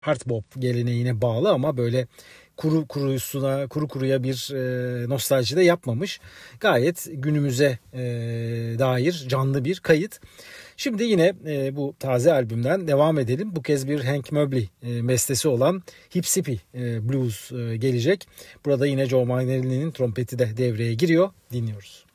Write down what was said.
hard bop geleneğine bağlı ama böyle kuru kuruya bir nostalji de yapmamış. Gayet günümüze dair canlı bir kayıt. Şimdi yine bu taze albümden devam edelim. Bu kez bir Hank Mobley bestesi olan Hipsippi Blues gelecek. Burada yine Joe Manganiello'nun trompeti de devreye giriyor. Dinliyoruz.